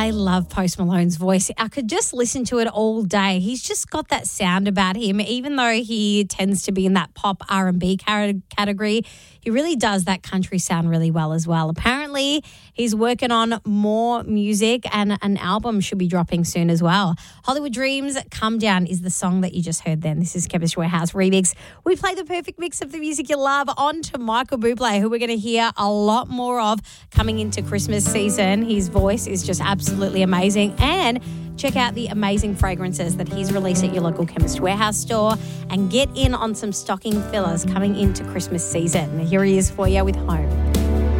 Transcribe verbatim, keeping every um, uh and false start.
I love Post Malone's voice. I could just listen to it all day. He's just got that sound about him. Even though he tends to be in that pop R and B category, he really does that country sound really well as well. Apparently, he's working on more music and an album should be dropping soon as well. Hollywood Dreams, Come Down is the song that you just heard then. This is Chemist Warehouse Remix. We play the perfect mix of the music you love on to Michael Bublé, who we're going to hear a lot more of coming into Christmas season. His voice is just absolutely amazing. And check out the amazing fragrances that he's released at your local Chemist Warehouse store and get in on some stocking fillers coming into Christmas season. Here he is for you with Home.